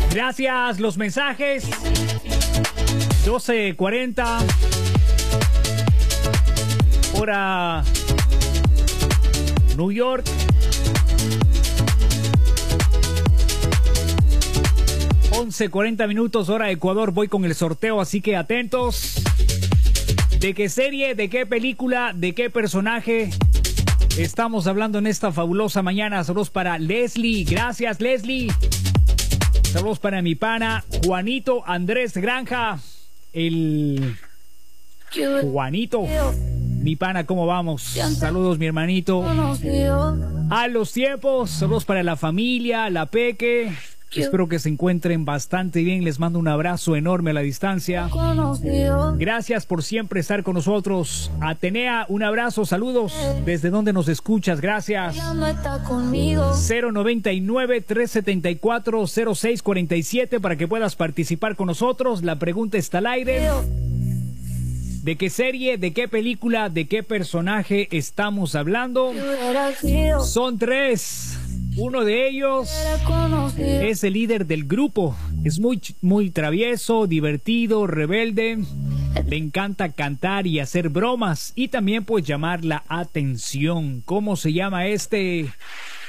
Gracias, los mensajes. 12:40. Hora New York. $11:40, hora Ecuador. Voy con el sorteo, así que atentos. ¿De qué serie, de qué película, de qué personaje estamos hablando en esta fabulosa mañana? Saludos para Leslie. Gracias, Leslie. Saludos para mi pana Juanito Andrés Granja. El Juanito. Mi pana, ¿cómo vamos? Saludos, mi hermanito. A los tiempos. Saludos para la familia, la Peque. Espero que se encuentren bastante bien. Les mando un abrazo enorme a la distancia. Gracias por siempre estar con nosotros. Atenea, un abrazo, saludos. ¿Desde dónde nos escuchas? Gracias. 099-374-0647 para que puedas participar con nosotros. La pregunta está al aire. ¿De qué serie, de qué película, de qué personaje estamos hablando? Son 3. Uno de ellos es el líder del grupo. Es muy travieso, divertido, rebelde. Le encanta cantar y hacer bromas y también pues llamar la atención. ¿Cómo se llama este